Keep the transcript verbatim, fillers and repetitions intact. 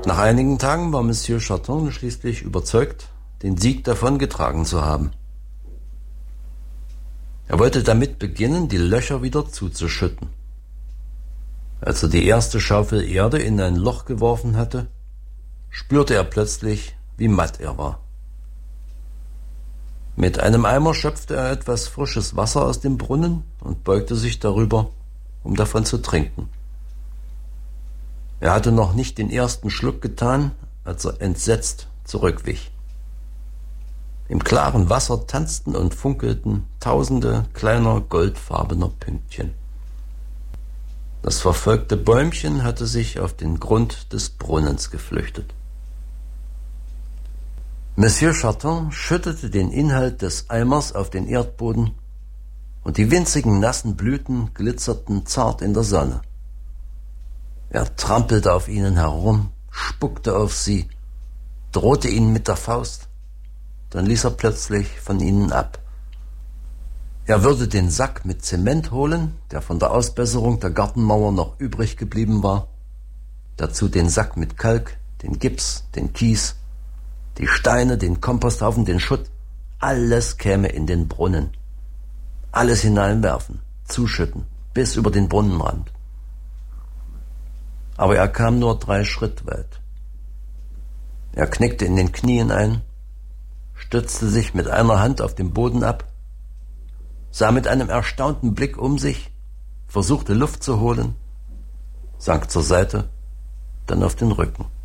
Nach einigen Tagen war Monsieur Charton schließlich überzeugt, den Sieg davongetragen zu haben. Er wollte damit beginnen, die Löcher wieder zuzuschütten. Als er die erste Schaufel Erde in ein Loch geworfen hatte, spürte er plötzlich, wie matt er war. Mit einem Eimer schöpfte er etwas frisches Wasser aus dem Brunnen und beugte sich darüber, um davon zu trinken. Er hatte noch nicht den ersten Schluck getan, als er entsetzt zurückwich. Im klaren Wasser tanzten und funkelten tausende kleiner goldfarbener Pünktchen. Das verfolgte Bäumchen hatte sich auf den Grund des Brunnens geflüchtet. Monsieur Charton schüttete den Inhalt des Eimers auf den Erdboden und die winzigen nassen Blüten glitzerten zart in der Sonne. Er trampelte auf ihnen herum, spuckte auf sie, drohte ihnen mit der Faust, dann ließ er plötzlich von ihnen ab. Er würde den Sack mit Zement holen, der von der Ausbesserung der Gartenmauer noch übrig geblieben war, dazu den Sack mit Kalk, den Gips, den Kies, die Steine, den Komposthaufen, den Schutt, alles käme in den Brunnen. Alles hineinwerfen, zuschütten, bis über den Brunnenrand. Aber er kam nur drei Schritt weit. Er knickte in den Knien ein, stützte sich mit einer Hand auf den Boden ab, sah mit einem erstaunten Blick um sich, versuchte Luft zu holen, sank zur Seite, dann auf den Rücken.